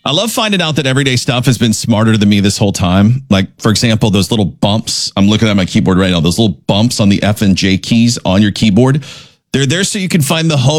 I love finding out that everyday stuff has been smarter than me this whole time. Like, for example, those little bumps. I'm looking at my keyboard right now. Those little bumps on the F and J keys on your keyboard. They're there so you can find the home